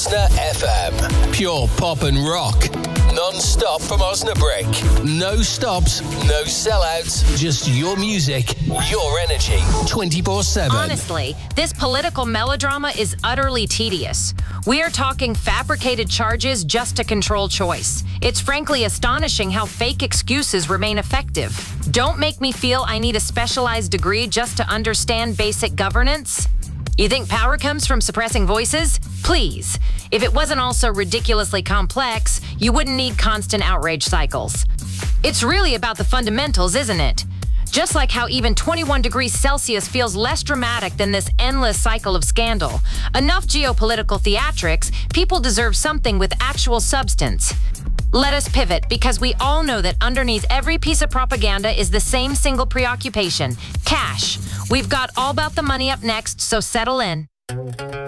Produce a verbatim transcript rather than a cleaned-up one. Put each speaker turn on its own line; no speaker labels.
F M. Pure pop and rock. Non-stop from Osnabrück. No stops, no sellouts. Just your music, your energy. twenty-four seven.
Honestly, this political melodrama is utterly tedious. We are talking fabricated charges just to control choice. It's frankly astonishing how fake excuses remain effective. Don't make me feel I need a specialized degree just to understand basic governance. You think power comes from suppressing voices? Please. If it wasn't also ridiculously complex, you wouldn't need constant outrage cycles. It's really about the fundamentals, isn't it? Just like how even twenty-one degrees Celsius feels less dramatic than this endless cycle of scandal. Enough geopolitical theatrics, people deserve something with actual substance. Let us pivot, because we all know that underneath every piece of propaganda is the same single preoccupation: cash. We've got All About the Money up next, so settle in.